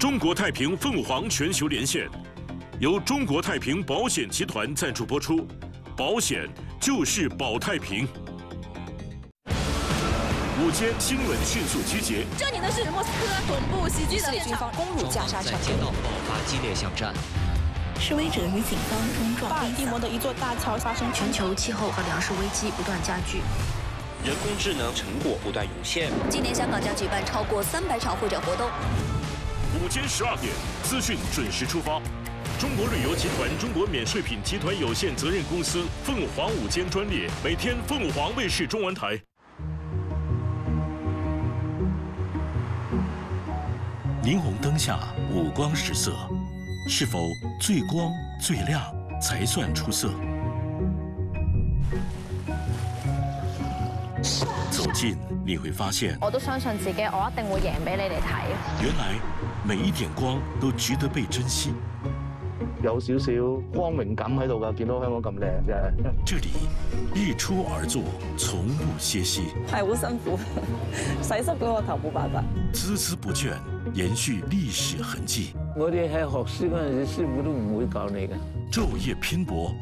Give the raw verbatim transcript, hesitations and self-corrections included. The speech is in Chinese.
中国太平凤凰全球连线，由中国太平保险集团赞助播出。保险就是保太平。午间新闻迅速集结。 这里呢是莫斯科总部袭击的现场，攻入加沙城， 在街道爆发激烈巷战。 示威者与警方冲撞。 巴尔的摩的一座大桥发生全球气候和粮食危机不断加剧。 人工智能成果不断涌现。 今年香港将举办超过三百场会展活动。 午间十二点，资讯准时出发。中国旅游集团中国免税品集团有限责任公司凤凰午间专列，每天凤凰卫视中文台。霓虹灯下五光十色，是否最光最亮才算出色？ 走近你会发现， 我都相信自己，我一定會贏俾你哋睇。 原來每一點光都值得被珍惜。 有少少光榮感喺度㗎，見到香港咁靚嘅。 這裡日出而作，從不歇息。 係好辛苦，洗濕嗰個頭冇辦法。 孜孜不倦，延續歷史痕跡。 我哋喺學書嗰陣時，師傅都唔會教你嘅。 晝夜拼搏。